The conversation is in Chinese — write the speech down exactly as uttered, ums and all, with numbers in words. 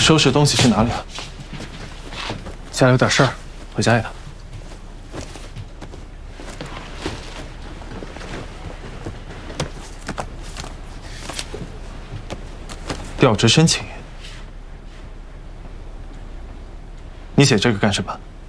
收拾东西去哪里了？家里有点事儿，回家一趟。调职申请，你写这个干什么？